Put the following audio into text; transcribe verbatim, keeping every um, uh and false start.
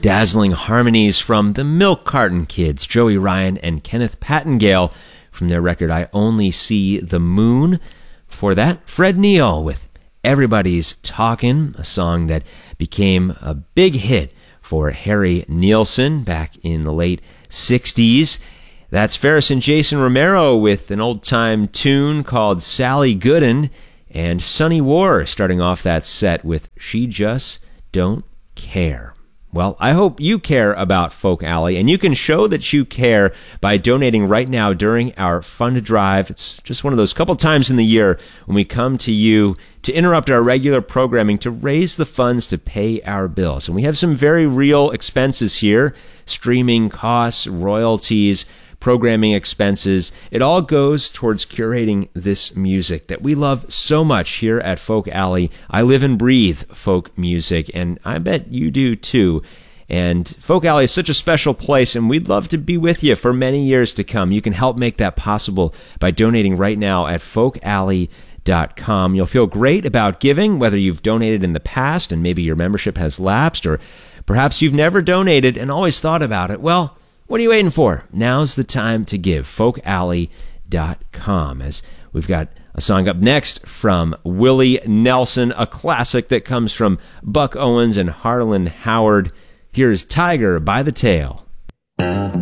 dazzling harmonies from the Milk Carton Kids, Joey Ryan and Kenneth Pattengale, from their record I Only See the Moon. Before that, Fred Neil with Everybody's Talkin', a song that became a big hit for Harry Nilsson back in the late sixties. That's Ferris and Jason Romero with an old-time tune called Sally Gooden, and Sonny War starting off that set with She Just Don't Care. Well, I hope you care about Folk Alley, and you can show that you care by donating right now during our fund drive. It's just one of those couple times in the year when we come to you to interrupt our regular programming to raise the funds to pay our bills. And we have some very real expenses here: streaming costs, royalties, programming expenses. It all goes towards curating this music that we love so much here at Folk Alley. I live and breathe folk music, and I bet you do too. And Folk Alley is such a special place, and we'd love to be with you for many years to come. You can help make that possible by donating right now at folk alley dot com. You'll feel great about giving, whether you've donated in the past and maybe your membership has lapsed, or perhaps you've never donated and always thought about it. Well, what are you waiting for? Now's the time to give. folk alley dot com. As we've got a song up next from Willie Nelson, a classic that comes from Buck Owens and Harlan Howard. Here's Tiger by the Tail.